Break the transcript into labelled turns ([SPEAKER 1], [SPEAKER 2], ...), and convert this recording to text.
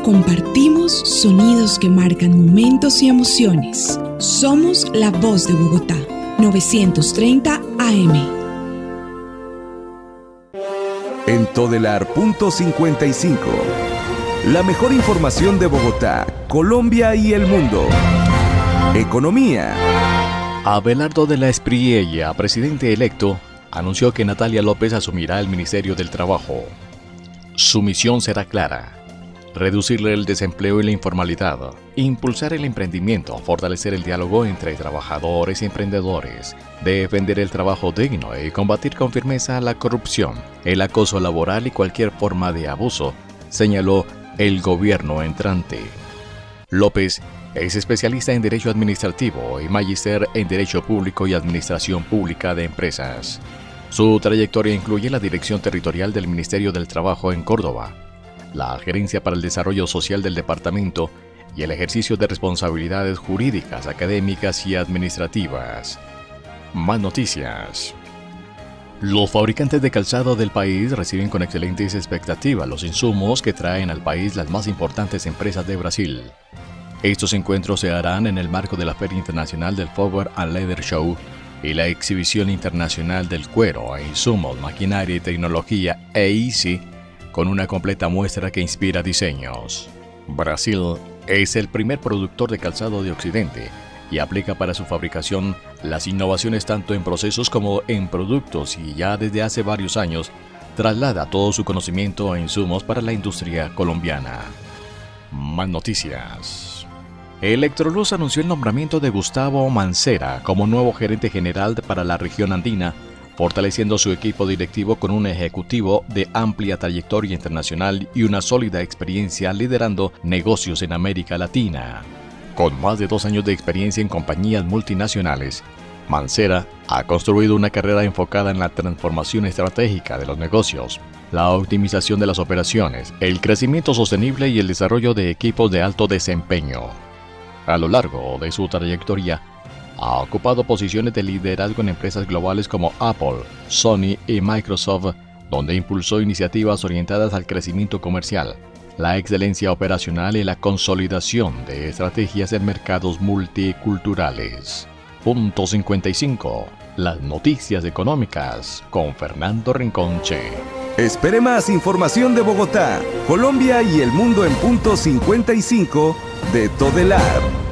[SPEAKER 1] Compartimos sonidos que marcan momentos y emociones. Somos La Voz de Bogotá, 930 AM.
[SPEAKER 2] En Todelar.55. La mejor información de Bogotá, Colombia y el mundo. Economía.
[SPEAKER 3] Abelardo de la Espriella, presidente electo, anunció que Natalia López asumirá el Ministerio del Trabajo. Su misión será clara: reducir el desempleo y la informalidad, impulsar el emprendimiento, fortalecer el diálogo entre trabajadores y emprendedores, defender el trabajo digno y combatir con firmeza la corrupción, el acoso laboral y cualquier forma de abuso, señaló el gobierno entrante. López es especialista en Derecho Administrativo y magíster en Derecho Público y Administración Pública de Empresas. Su trayectoria incluye la dirección territorial del Ministerio del Trabajo en Córdoba, la gerencia para el desarrollo social del departamento y el ejercicio de responsabilidades jurídicas, académicas y administrativas. Más noticias. Los fabricantes de calzado del país reciben con excelentes expectativas los insumos que traen al país las más importantes empresas de Brasil. Estos encuentros se harán en el marco de la Feria Internacional del Footwear and Leather Show y la Exhibición Internacional del Cuero e Insumos, Maquinaria y Tecnología EICI, con una completa muestra que inspira diseños. Brasil es el primer productor de calzado de Occidente y aplica para su fabricación las innovaciones tanto en procesos como en productos, y ya desde hace varios años traslada todo su conocimiento e insumos para la industria colombiana. Más noticias. Electroluz anunció el nombramiento de Gustavo Mancera como nuevo gerente general para la región andina, fortaleciendo su equipo directivo con un ejecutivo de amplia trayectoria internacional y una sólida experiencia liderando negocios en América Latina. Con más de 2 años de experiencia en compañías multinacionales, Mancera ha construido una carrera enfocada en la transformación estratégica de los negocios, la optimización de las operaciones, el crecimiento sostenible y el desarrollo de equipos de alto desempeño. A lo largo de su trayectoria, ha ocupado posiciones de liderazgo en empresas globales como Apple, Sony y Microsoft, donde impulsó iniciativas orientadas al crecimiento comercial, la excelencia operacional y la consolidación de estrategias en mercados multiculturales. Punto 55. Las noticias económicas con Fernando Rinconche.
[SPEAKER 2] Espere más información de Bogotá, Colombia y el mundo en Punto 55 de Todelar.